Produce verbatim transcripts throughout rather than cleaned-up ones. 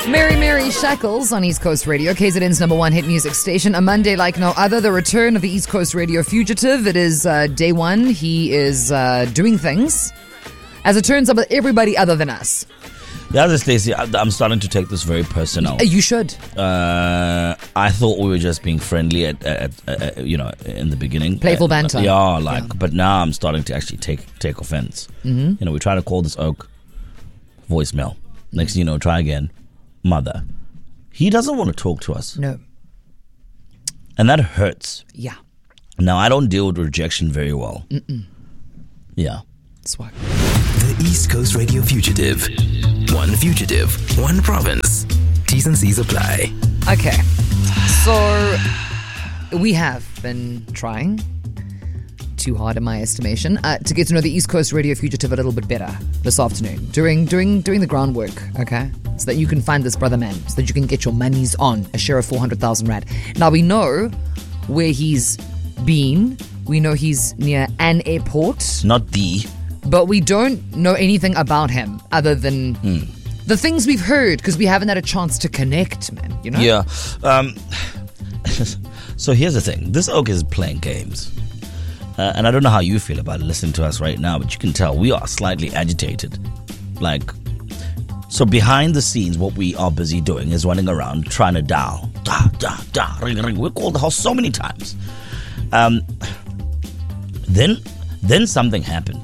Mary Mary Shackles on East Coast Radio, K Z N's number one hit music station. A Monday like no other, the return of the East Coast Radio fugitive. It is uh, day one. He is uh, doing things, as it turns out, with everybody other than us. The other Stacey, I'm starting to take this very personal. You should. Uh, I thought we were just being friendly at, at, at, at you know, in the beginning. Playful uh, banter. Yeah, like, Yeah. but now I'm starting to actually take take offense. Mm-hmm. You know, we try to call this oak voicemail. Next thing you know, try again. Mother. He doesn't want to talk to us. No. And that hurts. Yeah. Now, I don't deal with rejection very well. Mm-mm. Yeah. Swag. The East Coast Radio Fugitive. One fugitive, one province. T's and C's apply. Okay. So, we have been trying, too hard in my estimation, uh, to get to know the East Coast Radio fugitive a little bit better this afternoon. Doing, doing, doing the groundwork, okay? So that you can find this brother man, so that you can get your monies on a share of four hundred thousand rand. Now, we know where he's been. We know he's near an airport. Not the... But we don't know anything about him other than mm. the things we've heard, because we haven't had a chance to connect, man, you know? Yeah. Um, so here's the thing. This oak is playing games. Uh, and I don't know how you feel about listening to us right now, but you can tell we are slightly agitated. Like, so behind the scenes, what we are busy doing is running around trying to dial. Da, da, da, ring, ring. We called the house so many times. Um, then, then something happened.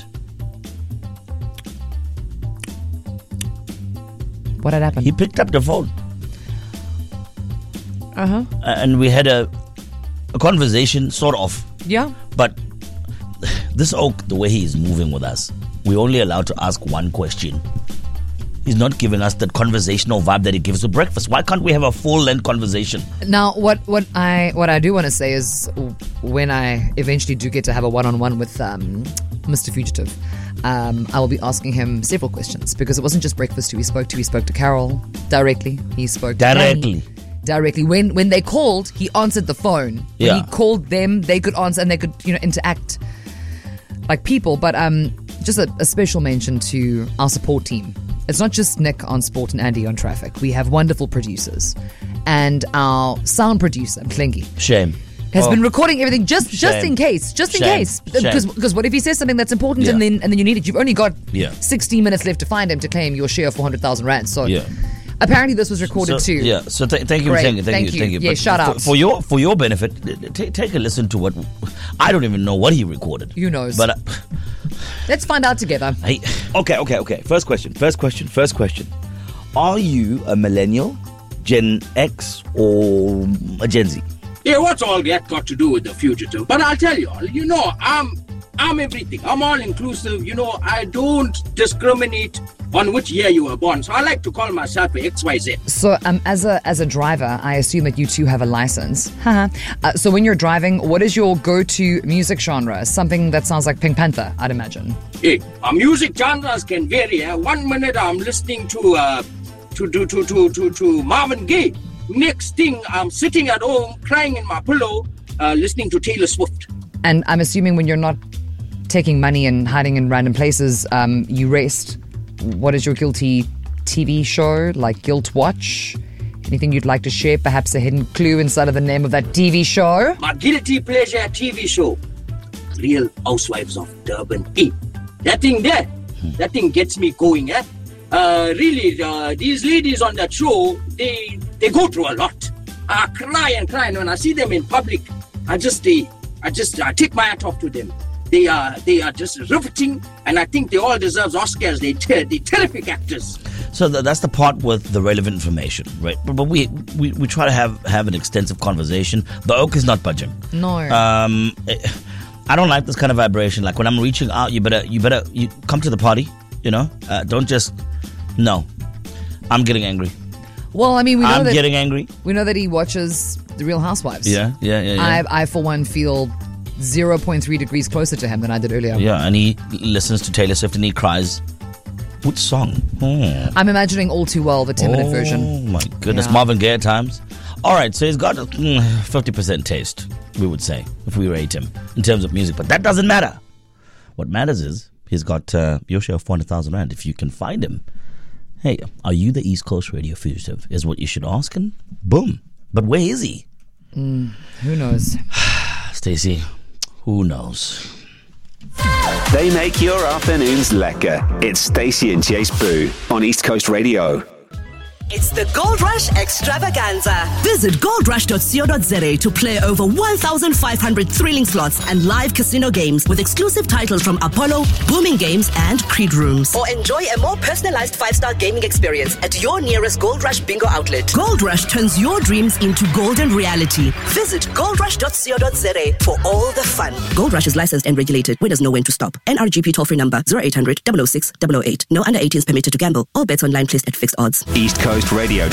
What had happened? He picked up the phone. Uh-huh. And we had a, a conversation, sort of. Yeah. But this oak, the way he is moving with us, we're only allowed to ask one question. He's not giving us that conversational vibe that he gives to breakfast. Why can't we have a full-length conversation? Now, what, what I what I do want to say is, when I eventually do get to have a one-on-one with um, Mister Fugitive, um, I will be asking him several questions, because it wasn't just breakfast who he spoke to. He spoke to Carol directly. He spoke to Directly. Annie directly. When when they called, he answered the phone. When Yeah. he called them, they could answer and they could, you know, interact like people. But um, just a, a special mention to our support team. It's not just Nick on Sport and Andy on Traffic. We have wonderful producers. And our sound producer, Klingy, Shame. has Oh. been recording everything just just Shame. in case. Just in Shame. case. Shame. Because because what if he says something that's important and Yeah. then and then you need it? You've only got Yeah. sixteen minutes left to find him to claim your share of four hundred thousand rand. So Yeah. apparently this was recorded So, too. yeah, so th- thank you Great. for saying it. Thank, Thank you, you. thank you. Yeah, But shout for, out. For your, for your benefit, t- take a listen to what... I don't even know what he recorded. Who knows? But... Uh, Let's find out together. Hey, okay, okay, okay. First question, first question, first question. Are you a millennial, Gen X, or a Gen Z? Yeah, what's all that got to do with the fugitive? But I'll tell you all, you know, I'm I'm everything. I'm all inclusive. You know, I don't discriminate on which year you were born. So I like to call myself a X Y Z. So um, as a as a driver, I assume that you too have a license. Haha. uh, so when you're driving, what is your go-to music genre? Something that sounds like Pink Panther, I'd imagine. Hey, our music genres can vary. Eh? One minute I'm listening to uh to to to to to, to Marvin Gaye. Next thing I'm sitting at home crying in my pillow, uh, listening to Taylor Swift. And I'm assuming when you're not taking money and hiding in random places, um, you rest. What is your guilty T V show, like Guilt Watch? Anything you'd like to share? Perhaps a hidden clue inside of the name of that T V show? My guilty pleasure T V show, Real Housewives of Durban. Hey, that thing there, that thing gets me going, eh? Uh, really, uh, these ladies on that show, they they go through a lot. I cry and cry, and when I see them in public, I just they, I just I take my hat off to them. They are they are just riveting, and I think they all deserve Oscars. They ter- they terrific actors. So th- that's the part with the relevant information, right? But, but we, we we try to have, have an extensive conversation. The oak is not budging. No. Um, I don't like this kind of vibration. Like when I'm reaching out, you better you better you come to the party. You know, uh, don't just no. I'm getting angry. Well, I mean, we know I'm that getting angry. we know that he watches The Real Housewives. Yeah, yeah, yeah. yeah. I, I for one, feel zero point three degrees closer to him than I did earlier. Yeah, and he listens to Taylor Swift and he cries. Which song? Hmm. I'm imagining All Too Well, the ten-minute oh, version. Oh my goodness, Yeah. Marvin Gaye at times. All right, so he's got mm, fifty percent taste, we would say, if we rate him in terms of music. But that doesn't matter. What matters is he's got uh, your share of four hundred thousand rand. If you can find him, Hey, are you the East Coast Radio fugitive? Is what you should ask, and boom. But where is he? Mm, who knows? Stacey, who knows? They make your afternoons lekker. It's Stacey and Chase Boo on East Coast Radio. It's the Gold Rush Extravaganza. Visit gold rush dot co dot za to play over one thousand five hundred thrilling slots and live casino games with exclusive titles from Apollo, Booming Games, and Creed Rooms. Or enjoy a more personalized five-star gaming experience at your nearest Gold Rush bingo outlet. Gold Rush turns your dreams into golden reality. Visit gold rush dot co dot za for all the fun. Gold Rush is licensed and regulated. Winners know when to stop. N R G P toll-free number zero eight hundred, double oh six, double oh eight. No under eighteens permitted to gamble. All bets online placed at fixed odds. East Coast Radio.